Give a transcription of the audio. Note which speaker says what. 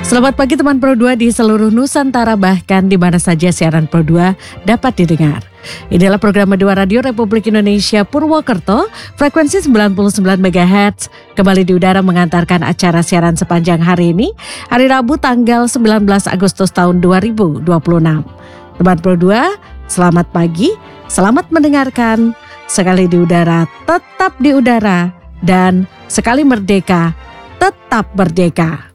Speaker 1: Selamat pagi teman Pro 2 di seluruh Nusantara, bahkan di mana saja siaran Pro 2 dapat didengar. Inilah program Medua Radio Republik Indonesia Purwokerto, frekuensi 99 MHz, kembali di udara mengantarkan acara siaran sepanjang hari ini, hari Rabu tanggal 19 Agustus tahun 2026. Teman Pro 2, selamat pagi, selamat mendengarkan, sekali di udara, tetap di udara, dan sekali merdeka, tetap merdeka.